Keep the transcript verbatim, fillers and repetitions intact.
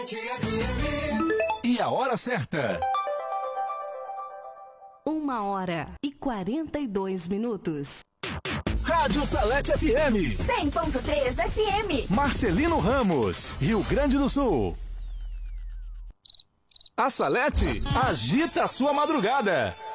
E a hora certa. Uma hora e quarenta e dois minutos. Rádio Salete F M. cem ponto três F M. Marcelino Ramos, Rio Grande do Sul. A Salete agita a sua madrugada.